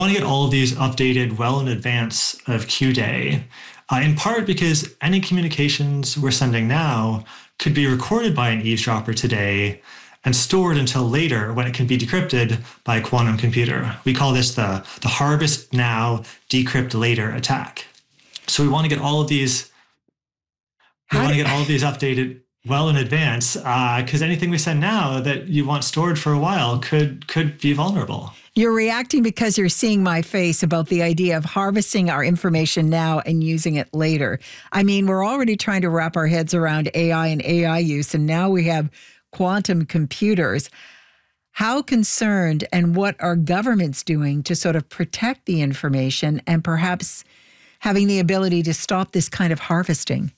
want to get all of these updated well in advance of Q Day, in part because any communications we're sending now could be recorded by an eavesdropper today and stored until later when it can be decrypted by a quantum computer. We call this the harvest now, decrypt later attack. So we want to get all of these updated well in advance, because anything we send now that you want stored for a while could be vulnerable. You're reacting because you're seeing my face about the idea of harvesting our information now and using it later. I mean, we're already trying to wrap our heads around AI and AI use, and now we have quantum computers. How concerned and what are governments doing to sort of protect the information and perhaps having the ability to stop this kind of harvesting?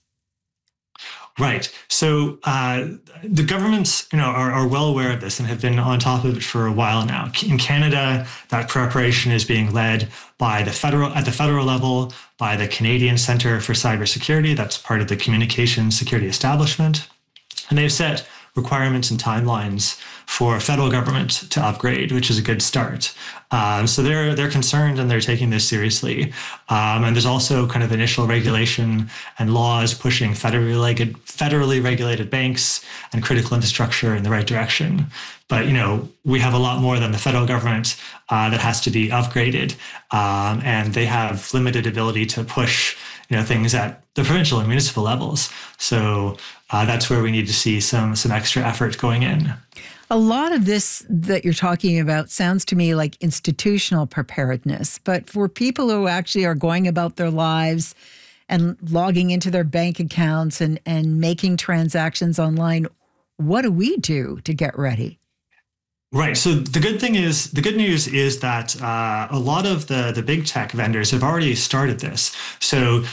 Right. So the governments, are well aware of this and have been on top of it for a while now. In Canada, that preparation is being led at the federal level by the Canadian Centre for Cybersecurity. That's part of the Communications Security Establishment. And they've set requirements and timelines for federal government to upgrade, which is a good start. So they're concerned and they're taking this seriously. And there's also kind of initial regulation and laws pushing federally regulated banks and critical infrastructure in the right direction. But, we have a lot more than the federal government that has to be upgraded. And they have limited ability to push, things at the provincial and municipal levels. So that's where we need to see some extra effort going in. A lot of this that you're talking about sounds to me like institutional preparedness. But for people who actually are going about their lives and logging into their bank accounts and making transactions online, what do we do to get ready? Right. So the good news is that a lot of the big tech vendors have already started this. So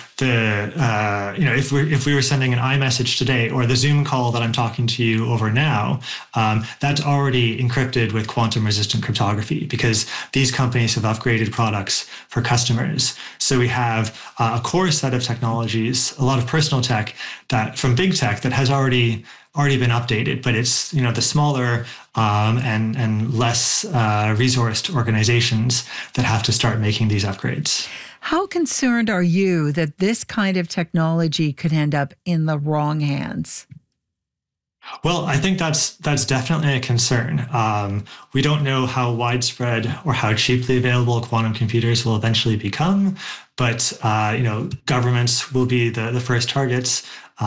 if we were sending an iMessage today or the Zoom call that I'm talking to you over now, that's already encrypted with quantum resistant cryptography because these companies have upgraded products for customers. So we have a core set of technologies, a lot of personal tech that from big tech that has already been updated, but it's the smaller and less resourced organizations that have to start making these upgrades. How concerned are you that this kind of technology could end up in the wrong hands? Well, I think that's definitely a concern. We don't know how widespread or how cheaply available quantum computers will eventually become, but governments will be the first targets,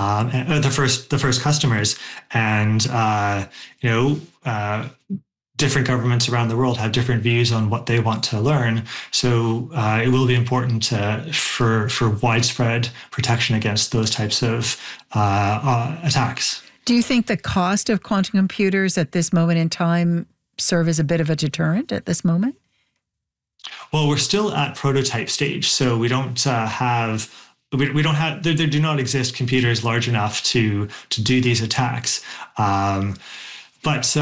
the first customers, and different governments around the world have different views on what they want to learn. So it will be important for widespread protection against those types of attacks. Do you think the cost of quantum computers at this moment in time serve as a bit of a deterrent at this moment? Well, we're still at prototype stage, so we don't have. There do not exist computers large enough to do these attacks. But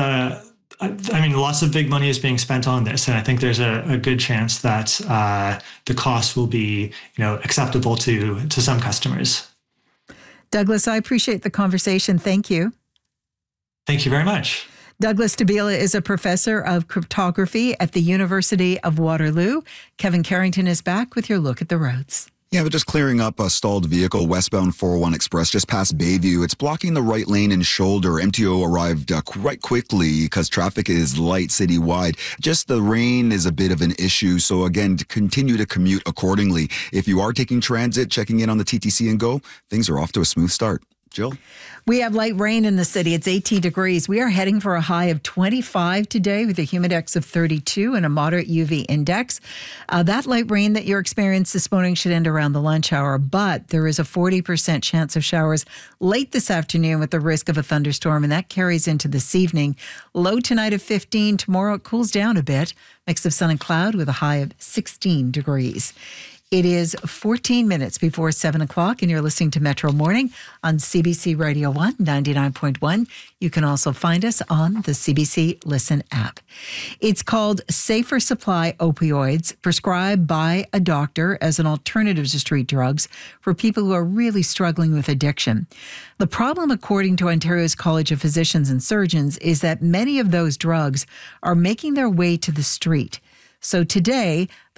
lots of big money is being spent on this, and I think there's a good chance that the cost will be, acceptable to some customers. Douglas, I appreciate the conversation. Thank you. Thank you very much. Douglas Dabila is a professor of cryptography at the University of Waterloo. Kevin Carrington is back with your look at the roads. Yeah, but just clearing up a stalled vehicle westbound 401 Express just past Bayview. It's blocking the right lane and shoulder. MTO arrived quite quickly because traffic is light citywide. Just the rain is a bit of an issue. So again, continue to commute accordingly. If you are taking transit, checking in on the TTC and Go, things are off to a smooth start. Jill? We have light rain in the city. It's 18 degrees. We are heading for a high of 25 today with a humidex of 32 and a moderate UV index. That light rain that you're experiencing this morning should end around the lunch hour, but there is a 40% chance of showers late this afternoon with the risk of a thunderstorm, and that carries into this evening. Low tonight of 15. Tomorrow it cools down a bit. Mix of sun and cloud with a high of 16 degrees. It is 14 minutes before 7 o'clock, and you're listening to Metro Morning on CBC Radio 1, 99.1. You can also find us on the CBC Listen app. It's called Safer Supply Opioids, prescribed by a doctor as an alternative to street drugs for people who are really struggling with addiction. The problem, according to Ontario's College of Physicians and Surgeons, is that many of those drugs are making their way to the street. So today,